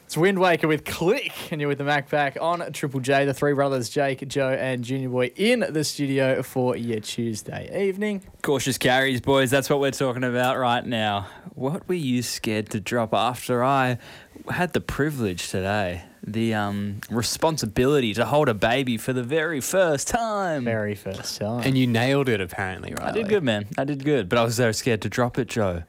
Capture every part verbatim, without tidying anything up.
It's Wind Waker with Click, and you're with the Mac Pack on Triple J. The three brothers, Jake, Joe, and Junior Boy, in the studio for your Tuesday evening. Cautious carries, boys. That's what we're talking about right now. What were you scared to drop after I had the privilege today, the um, responsibility to hold a baby for the very first time? Very first time. And you nailed it, apparently, right? I did good, man. I did good. But I was so scared to drop it, Joe.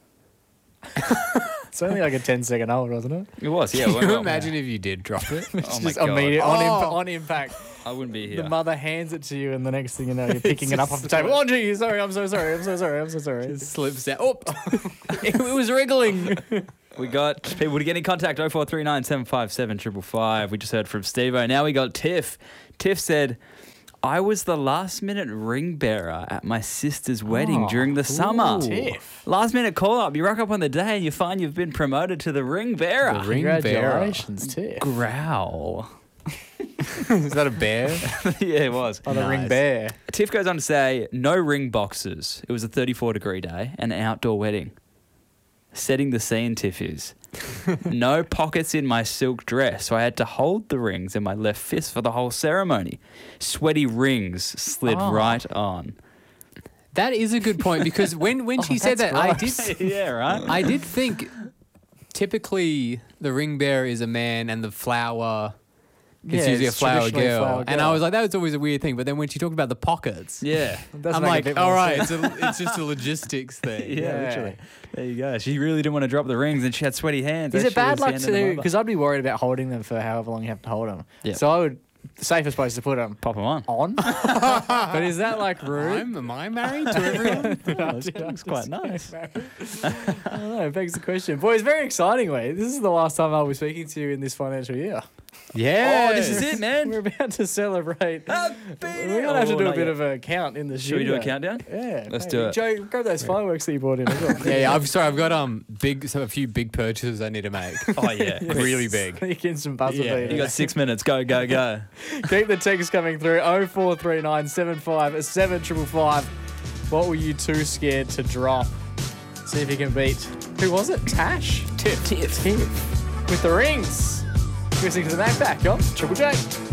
It's only like a ten second hold, wasn't it? It was, yeah. Can well, you well, imagine if you did drop it? Oh my Just God. immediate on, Oh. imp- on impact. I wouldn't be here. The mother hands it to you, and the next thing you know, you're picking it up off the table. Oh, gee, sorry, I'm so sorry, I'm so sorry, I'm so sorry. It slips out. Oh, it was wriggling. We got people to get in contact, oh four three nine, seven five seven, five five five. We just heard from Steve-O. Now we got Tiff. Tiff said, I was the last minute ring bearer at my sister's wedding Oh, during the summer. Tiff. Last minute call up. You rock up on the day and you find you've been promoted to the ring bearer. The ring Congratulations, Tiff. Growl. Is that a bear? Yeah, it was. Oh, the Nice. ring bear. Tiff goes on to say, no ring boxes. It was a thirty-four degree day and an outdoor wedding. Setting the scene, Tiff is. No pockets in my silk dress, so I had to hold the rings in my left fist for the whole ceremony. Sweaty rings slid Oh. right on. That is a good point, because when, when she Oh, said that, that's I gross. did Yeah, right? I did think typically the ring bearer is a man and the flower is Yeah, usually a it's flower traditionally a girl. flower And girl. I was like, that was always a weird thing. But then when she talked about the pockets, Yeah. It does I'm make a like, bit all more right, sense. it's, a, it's just a logistics thing. Yeah, Yeah. literally. There you go. She really didn't want to drop the rings and she had sweaty hands. Is as it she bad was luck handing them to? over. Because I'd be worried about holding them for however long you have to hold them. Yeah. So I would. The safest place to put them Pop them on. on. But is that like rude? I'm, am I married to everyone? Oh, this looks quite nice. I don't know. It begs the question. Boys, very exciting, mate. This is the last time I'll be speaking to you in this financial year. Yeah. Oh, this is it, man. We're about to celebrate. Happy We're going to have to Oh, do a not bit yet. of a count in the Should we studio. do a countdown? Yeah. Let's maybe. do it. Joe, grab those fireworks that you brought in as well. Yeah, yeah. I'm sorry. I've got um big, so a few big purchases I need to make. Oh, yeah. Really big. Sneak in some buzzer Yeah. beaters. You got six minutes. Go, go, go. Keep the text coming through. oh four three nine, seven five seven, five five five. What were you too scared to drop? See if you can beat. Who was it? Tash? Tiff. Tiff. Tiff. With the rings. Listening to the Mac Pack on Triple J.